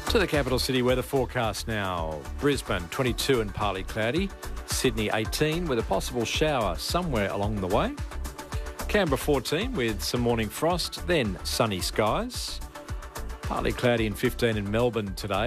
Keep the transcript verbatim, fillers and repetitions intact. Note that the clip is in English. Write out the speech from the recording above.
To the capital city weather forecast now. Brisbane twenty-two and partly cloudy. Sydney eighteen with a possible shower somewhere along the way. Canberra fourteen with some morning frost, then sunny skies. Partly cloudy and fifteen in Melbourne today.